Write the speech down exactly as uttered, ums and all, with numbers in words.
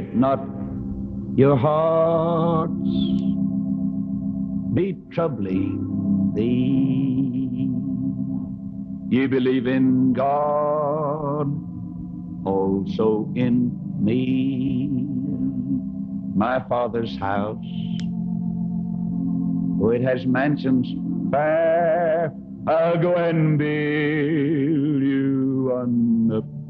Let not your hearts be troubling thee. Ye believe in God, also in me. My Father's house, oh, it has mansions fair. I'll go and build you one up